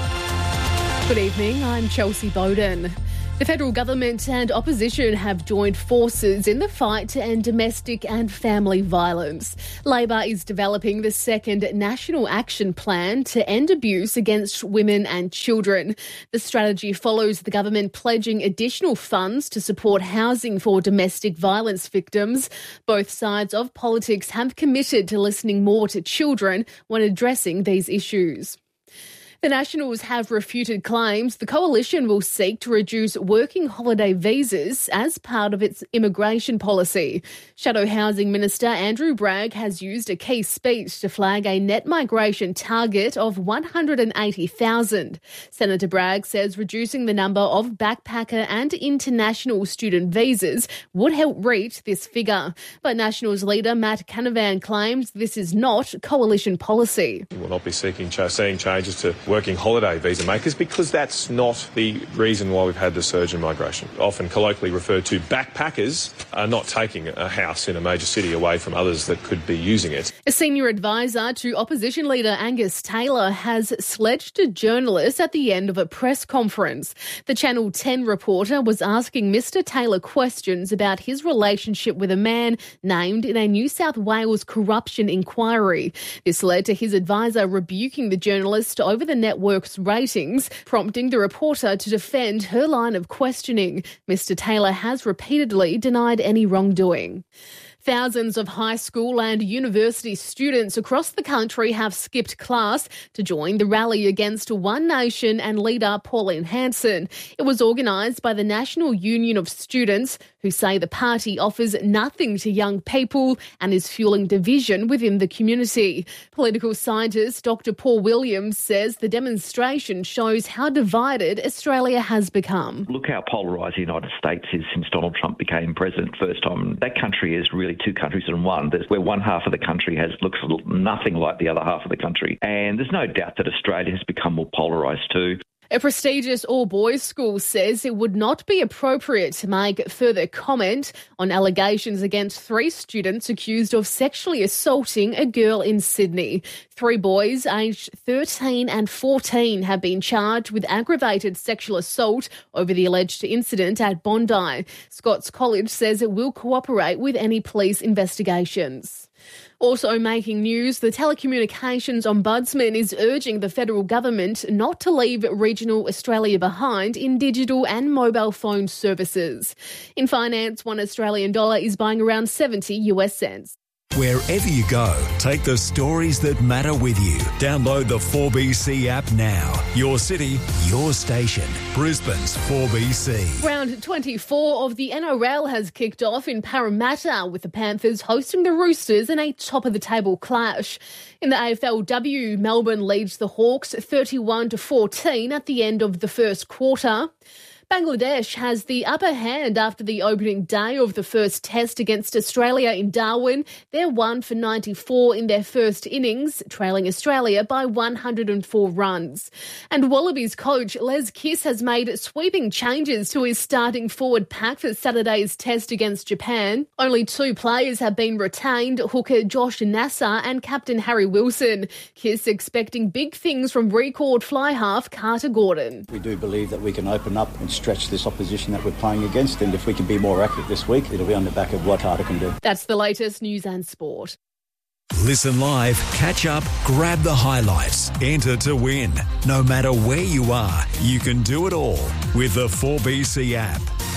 Good evening, I'm Chelsea Bowden. The federal government and opposition have joined forces in the fight to end domestic and family violence. Labor is developing the second National Action Plan to end abuse against women and children. The strategy follows the government pledging additional funds to support housing for domestic violence victims. Both sides of politics have committed to listening more to children when addressing these issues. The Nationals have refuted claims the coalition will seek to reduce working holiday visas as part of its immigration policy. Shadow Housing Minister Andrew Bragg has used a key speech to flag a net migration target of one hundred eighty thousand. Senator Bragg says reducing the number of backpacker and international student visas would help reach this figure. But Nationals leader Matt Canavan claims this is not coalition policy. We will not be seeking ch- seeing changes to working holiday visa makers because that's not the reason why we've had the surge in migration. Often colloquially referred to, backpackers are not taking a house in a major city away from others that could be using it. A senior advisor to opposition leader Angus Taylor has sledged a journalist at the end of a press conference. The Channel ten reporter was asking Mister Taylor questions about his relationship with a man named in a New South Wales corruption inquiry. This led to his advisor rebuking the journalist over the network's ratings, prompting the reporter to defend her line of questioning. Mister Taylor has repeatedly denied any wrongdoing. Thousands of high school and university students across the country have skipped class to join the rally against One Nation and leader Pauline Hanson. It was organised by the National Union of Students, who say the party offers nothing to young people and is fuelling division within the community. Political scientist Doctor Paul Williams says the demonstration shows how divided Australia has become. Look how polarised the United States is since Donald Trump became president first time. That country is really two countries in one, there's, where one half of the country has looks nothing like the other half of the country. And there's no doubt that Australia has become more polarised too. A prestigious all-boys school says it would not be appropriate to make further comment on allegations against three students accused of sexually assaulting a girl in Sydney. Three boys aged thirteen and fourteen have been charged with aggravated sexual assault over the alleged incident at Bondi. Scots College says it will cooperate with any police investigations. Also making news, the Telecommunications Ombudsman is urging the federal government not to leave regional Australia behind in digital and mobile phone services. In finance, one Australian dollar is buying around seventy US cents. Wherever you go, take the stories that matter with you. Download the four B C app now. Your city, your station. Brisbane's four B C. Round twenty-four of the N R L has kicked off in Parramatta, with the Panthers hosting the Roosters in a top-of-the-table clash. In the A F L W, Melbourne leads the Hawks thirty-one to fourteen at the end of the first quarter. Bangladesh has the upper hand after the opening day of the first test against Australia in Darwin. They're one for ninety-four in their first innings, trailing Australia by one hundred four runs. And Wallabies coach Les Kiss has made sweeping changes to his starting forward pack for Saturday's test against Japan. Only two players have been retained, hooker Josh Nassar and captain Harry Wilson. Kiss expecting big things from record fly half Carter Gordon. We do believe that we can open up and stretch this opposition that we're playing against, and if we can be more accurate this week, it'll be on the back of what Carter can do. That's the latest news and sport. Listen live, catch up, grab the highlights, enter to win. No matter where you are, you can do it all with the four B C app.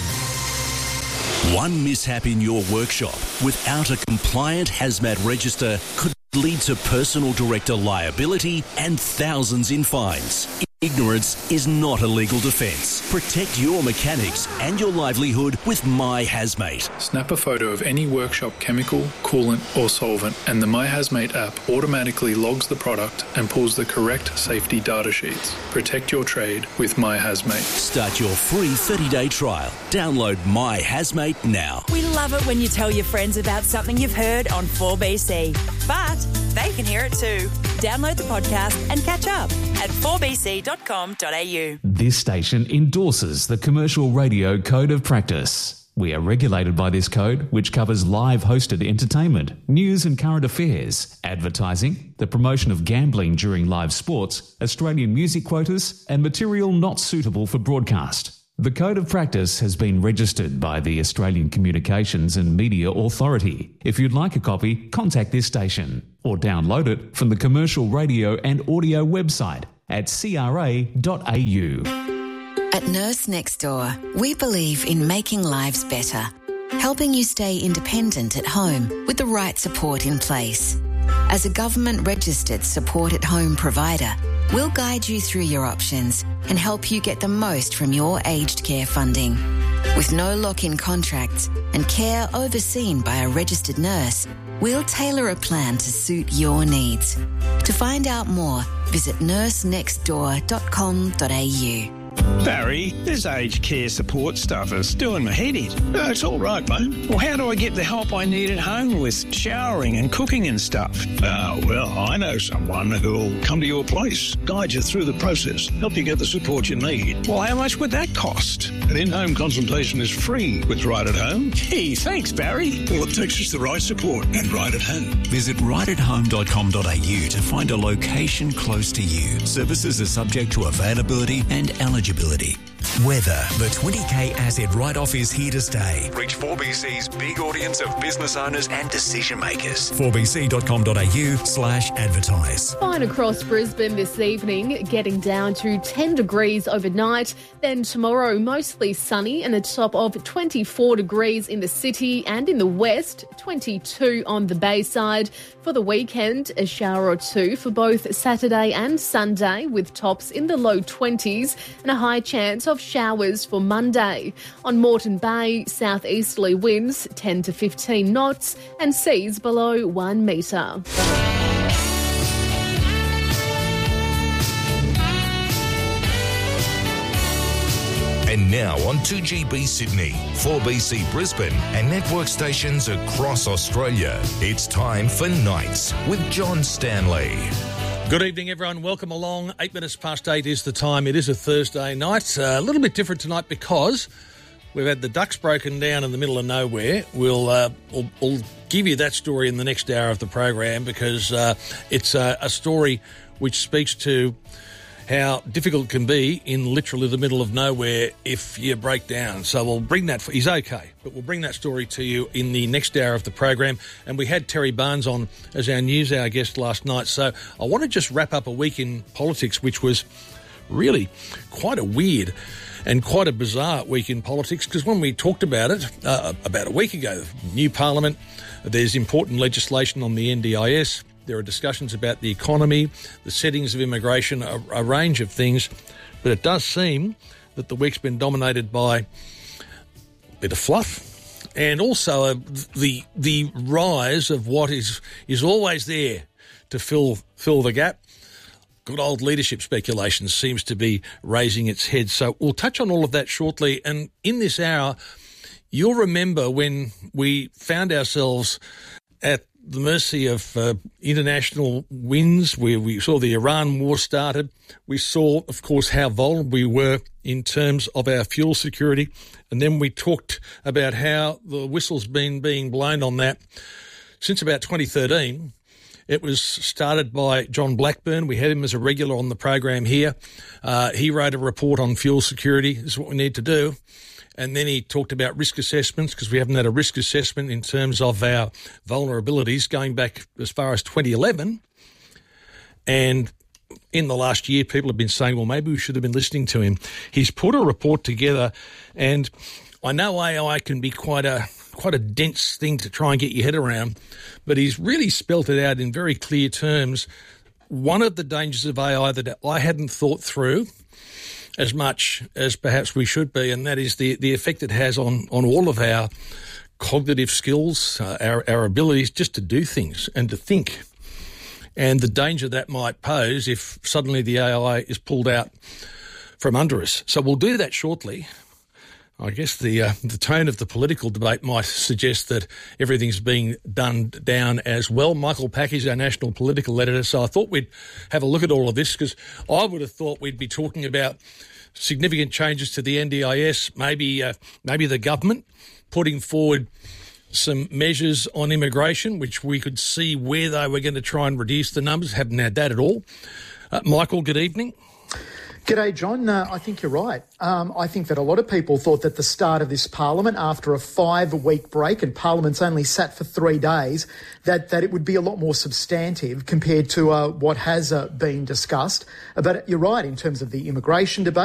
One mishap in your workshop without a compliant hazmat register could lead to personal director liability and thousands in fines. Ignorance is not a legal defence. Protect your mechanics and your livelihood with My Hazmate. Snap a photo of any workshop chemical, coolant or solvent and the My Hazmate app automatically logs the product and pulls the correct safety data sheets. Protect your trade with My Hazmate. Start your free thirty-day trial. Download My Hazmate now. We love it when you tell your friends about something you've heard on four B C. But they can hear it too. Download the podcast and catch up at four b c dot com dot a u. This station endorses the Commercial Radio Code of Practice. We are regulated by this code, which covers live hosted entertainment, news and current affairs, advertising, the promotion of gambling during live sports, Australian music quotas, and material not suitable for broadcast. The Code of Practice has been registered by the Australian Communications and Media Authority. If you'd like a copy, contact this station or download it from the Commercial Radio and Audio website at c r a dot a u. At Nurse Next Door, we believe in making lives better, helping you stay independent at home with the right support in place. As a government-registered support-at-home provider, we'll guide you through your options and help you get the most from your aged care funding. With no lock-in contracts and care overseen by a registered nurse, we'll tailor a plan to suit your needs. To find out more, visit nurse next door dot com dot a u. Barry, this aged care support stuff is doing my head in. No, it's all right, mate. Well, how do I get the help I need at home with showering and cooking and stuff? Oh, well, I know someone who'll come to your place, guide you through the process, help you get the support you need. Well, how much would that cost? An in-home consultation is free with Right at Home. Gee, thanks, Barry. All it takes is the right support and Right at Home. Visit right at home dot com dot a u to find a location close to you. Services are subject to availability and eligibility. Weather. The twenty K asset write-off is here to stay. Reach four B C's big audience of business owners and decision makers. four b c dot com dot a u slash advertise. Fine across Brisbane this evening, getting down to ten degrees overnight. Then tomorrow, mostly sunny and a top of twenty-four degrees in the city and in the west, twenty-two on the Bayside. For the weekend, a shower or two for both Saturday and Sunday, with tops in the low twenties and a high chance of showers for Monday. On Moreton Bay, southeasterly winds ten to fifteen knots and seas below one metre. And now on two G B Sydney, four B C Brisbane and network stations across Australia. It's time for Nights with John Stanley. Good evening, everyone. Welcome along. Eight minutes past eight is the time. It is a Thursday night. Uh, a little bit different tonight because we've had the ducks broken down in the middle of nowhere. We'll, uh, we'll, we'll give you that story in the next hour of the program because uh, it's uh, a story which speaks to how difficult it can be in literally the middle of nowhere if you break down. So we'll bring that, for, he's okay, but we'll bring that story to you in the next hour of the program. And we had Terry Barnes on as our news hour guest last night. So I want to just wrap up a week in politics, which was really quite a weird and quite a bizarre week in politics, because when we talked about it uh, about a week ago, new parliament, there's important legislation on the N D I S, there are discussions about the economy, the settings of immigration, a, a range of things. But it does seem that the week's been dominated by a bit of fluff and also a, the the rise of what is is always there to fill fill the gap. Good old leadership speculation seems to be raising its head. So we'll touch on all of that shortly. And in this hour, you'll remember when we found ourselves at the mercy of uh, international winds, where we saw the Iran war started. We saw, of course, how vulnerable we were in terms of our fuel security. And then we talked about how the whistle's been being blown on that since about twenty thirteen. It was started by John Blackburn. We had him as a regular on the program here. Uh, he wrote a report on fuel security. This is what we need to do. And then he talked about risk assessments, because we haven't had a risk assessment in terms of our vulnerabilities going back as far as twenty eleven. And in the last year, people have been saying, well, maybe we should have been listening to him. He's put a report together, and I know A I can be quite a quite a dense thing to try and get your head around, but he's really spelt it out in very clear terms one of the dangers of A I that I hadn't thought through as much as perhaps we should be, and that is the, the effect it has on, on all of our cognitive skills, uh, our, our abilities just to do things and to think, and the danger that might pose if suddenly the A I is pulled out from under us. So we'll do that shortly. I guess the uh, the tone of the political debate might suggest that everything's being done down as well. Michael Pack is our national political editor, so I thought we'd have a look at all of this, because I would have thought we'd be talking about significant changes to the N D I S, maybe uh, maybe the government putting forward some measures on immigration, which we could see where they were going to try and reduce the numbers. Haven't had that at all. Uh, Michael, good evening. G'day, John. Uh, I think you're right. Um, I think that a lot of people thought that the start of this parliament, after a five-week break, and parliament's only sat for three days, that, that it would be a lot more substantive compared to uh, what has uh, been discussed. But you're right in terms of the immigration debate.